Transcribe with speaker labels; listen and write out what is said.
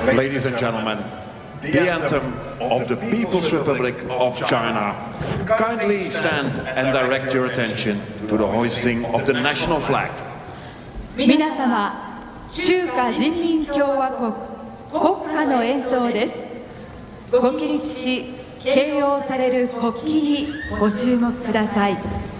Speaker 1: Ladies and gentlemen, the anthem of the People's Republic of China. Kindly stand and direct your attention to the hoisting of the national flag.
Speaker 2: 皆様、中華人民共和国国歌の演奏です。ご起立し、掲揚される国旗にご注目ください。